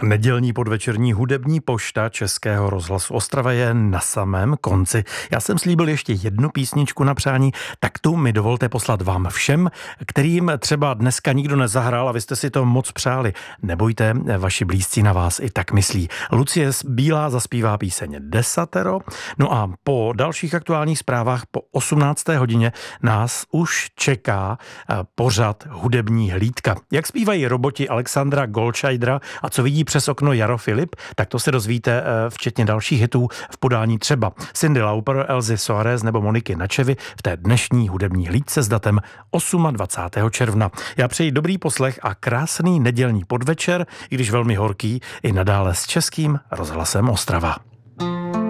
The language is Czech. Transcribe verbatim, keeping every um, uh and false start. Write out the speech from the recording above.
Nedělní podvečerní hudební pošta Českého rozhlasu Ostrava je na samém konci. Já jsem slíbil ještě jednu písničku na přání, tak tu mi dovolte poslat vám všem, kterým třeba dneska nikdo nezahrál a vy jste si to moc přáli. Nebojte, vaši blízcí na vás i tak myslí. Lucie Bílá zaspívá píseň Desatero. No a po dalších aktuálních zprávách po osmnácté hodině nás už čeká pořad Hudební hlídka. Jak zpívají roboti Alexandra Goldscheidera a co vidí přes okno Jaro Filip, tak to se dozvíte včetně dalších hitů v podání třeba Cyndi Lauper, Elzy Soares nebo Moniky Načevy v té dnešní hudební hlídce s datem dvacátého osmého června. Já přeji dobrý poslech a krásný nedělní podvečer, i když velmi horký, i nadále s Českým rozhlasem Ostrava.